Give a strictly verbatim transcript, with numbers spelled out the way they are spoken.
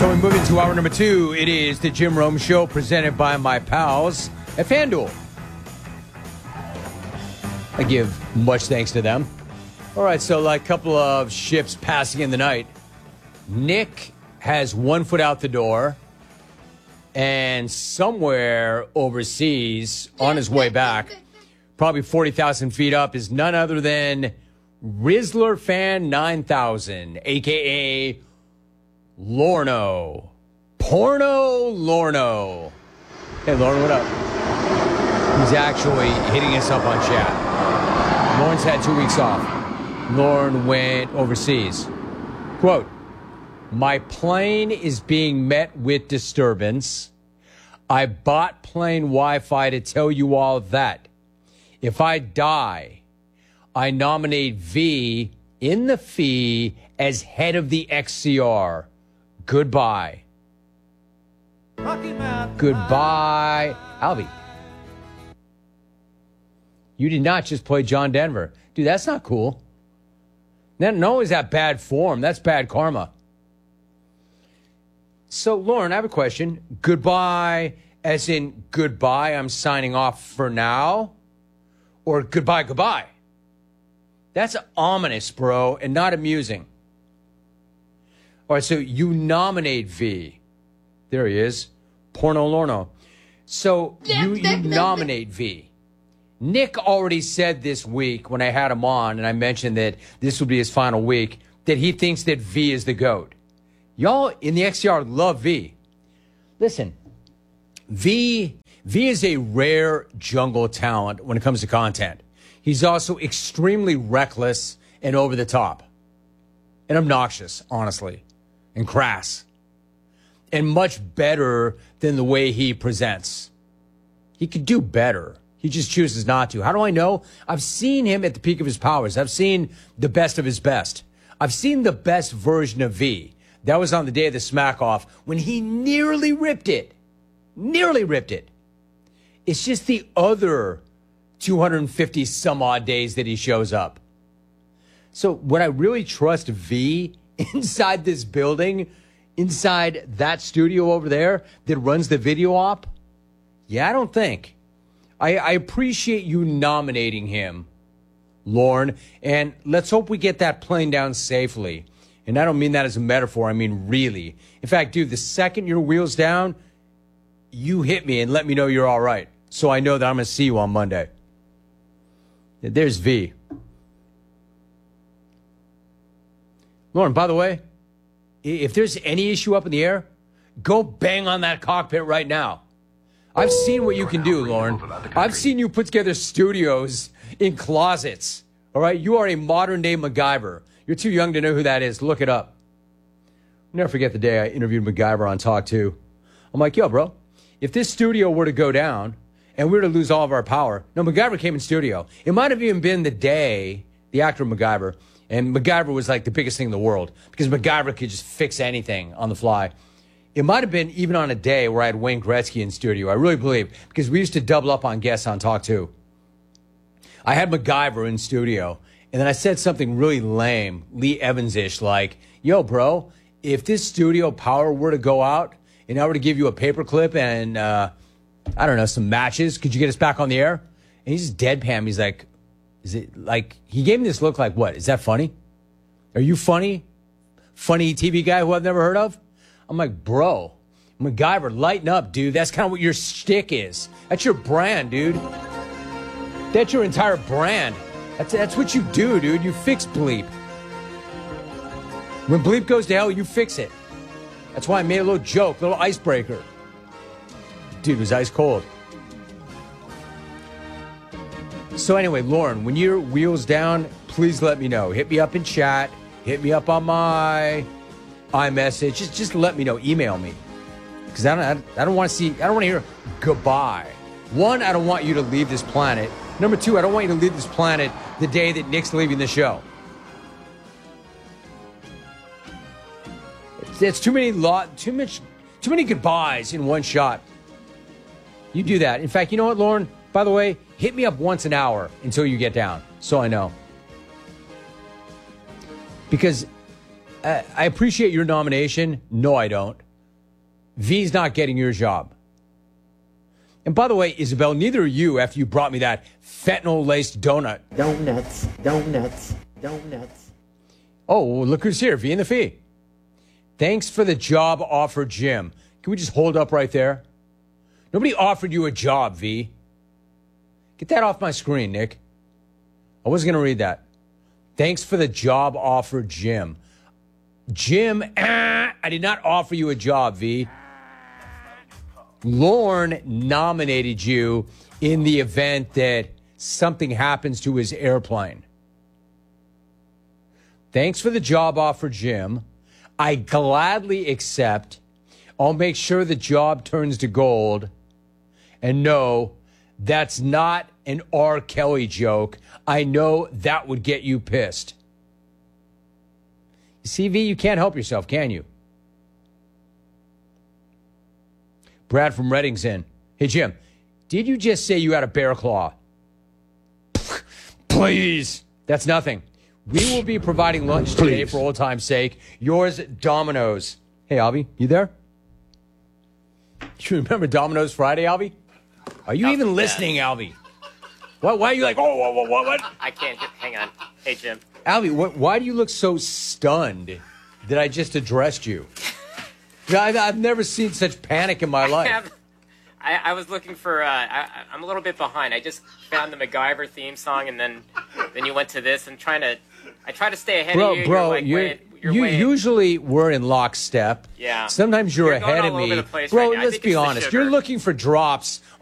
So we move into hour number two. It is the Jim Rome Show presented by my pals at FanDuel. I give much thanks to them. All right, so like a couple of ships passing in the night. Nick has one foot out the door, and somewhere overseas on his way back, probably forty thousand feet up, is none other than Rizzler Fan nine thousand, a k a. Lorno. Porno Lorno. Hey, Lorne, what up? He's actually hitting us up on chat. Lorne's had two weeks off. Lorne went overseas. Quote, my plane is being met with disturbance. I bought plane Wi-Fi to tell you all that. If I die, I nominate V in the fee as head of the X C R. Goodbye. Goodbye, Albie. You did not just play John Denver. Dude, that's not cool. Not only is that bad form, that's bad karma. So, Lauren, I have a question. Goodbye, as in goodbye, I'm signing off for now? Or goodbye, goodbye? That's ominous, bro, and not amusing. All right, so you nominate V. There he is. Porno Lorno. So you, you nominate V. Nick already said this week when I had him on, and I mentioned that this would be his final week, that he thinks that V is the GOAT. Y'all in the X C R love V. Listen, V, V is a rare jungle talent when it comes to content. He's also extremely reckless and over the top. And obnoxious, honestly. And crass. And much better than the way he presents. He could do better. He just chooses not to. How do I know? I've seen him at the peak of his powers. I've seen the best of his best. I've seen the best version of V. That was on the day of the smack off when he nearly ripped it. Nearly ripped it. It's just the other two hundred fifty some odd days that he shows up. So would I really trust V inside this building, inside that studio over there that runs the video op? Yeah, I don't think. I, I appreciate you nominating him, Lorne, and let's hope we get that plane down safely. And I don't mean that as a metaphor. I mean really. In fact, dude, the second your wheel's down, you hit me and let me know you're all right, so I know that I'm going to see you on Monday. There's V. Lauren, by the way, if there's any issue up in the air, go bang on that cockpit right now. I've seen what you can do, Lauren. I've seen you put together studios in closets. All right? You are a modern-day MacGyver. You're too young to know who that is. Look it up. I'll never forget the day I interviewed MacGyver on Talk two. I'm like, yo, bro, if this studio were to go down and we were to lose all of our power. No, MacGyver came in studio. It might have even been the day, the actor MacGyver, and MacGyver was like the biggest thing in the world because MacGyver could just fix anything on the fly. It might have been even on a day where I had Wayne Gretzky in studio. I really believe, because we used to double up on guests on Talk two. I had MacGyver in studio, and then I said something really lame, Lee Evans-ish, like, yo, bro, if this studio power were to go out and I were to give you a paperclip and, uh, I don't know, some matches, could you get us back on the air? And he's just deadpan. He's like, is it like, he gave me this look like, what, is that funny? Are you funny? Funny T V guy who I've never heard of? I'm like, bro, MacGyver, lighten up, dude. That's kind of what your shtick is. That's your brand, dude. That's your entire brand. That's, that's what you do, dude. You fix Bleep. When Bleep goes to hell, you fix it. That's why I made a little joke, a little icebreaker. Dude was ice cold. So anyway, Lauren, when your wheel's down, please let me know. Hit me up in chat. Hit me up on my iMessage. Just, just let me know. Email me. Because I don't, I don't want to see, I don't want to hear goodbye. One, I don't want you to leave this planet. Number two, I don't want you to leave this planet the day that Nick's leaving the show. It's, it's too many lot, too much, too many goodbyes in one shot. You do that. In fact, you know what, Lauren? By the way, hit me up once an hour until you get down, so I know. Because uh, I appreciate your nomination. No, I don't. V's not getting your job. And by the way, Isabel, neither are you after you brought me that fentanyl-laced donut. Donuts, donuts, donuts. Oh, well, look who's here, V and the Fee. Thanks for the job offer, Jim. Can we just hold up right there? Nobody offered you a job, V. Get that off my screen, Nick. I wasn't going to read that. Thanks for the job offer, Jim. Jim, ah, I did not offer you a job, V. Lorne nominated you in the event that something happens to his airplane. Thanks for the job offer, Jim. I gladly accept. I'll make sure the job turns to gold. And no, that's not an R. Kelly joke. I know that would get you pissed. You see, V, you can't help yourself, can you? Brad from Redding's in. Hey, Jim, did you just say you had a bear claw? Please. That's nothing. We will be providing lunch today for old time's sake. Yours, Domino's. Hey, Albie, you there? You remember Domino's Friday, Albie? Are you oh, even listening, yeah. Albie? What, why are you like, oh, what, what, what? I can't. Hang on. Hey, Jim. Albie, what, why do you look so stunned that I just addressed you? I've, I've never seen such panic in my life. I, have, I, I was looking for, uh, I, I'm a little bit behind. I just found the MacGyver theme song, and then then you went to this. I'm trying to, I try to stay ahead bro, of you. Bro, you're like you're, way, you're you way usually we're in lockstep. Yeah. Sometimes you're, you're ahead of me. Bro, right let's be honest. You're looking for drops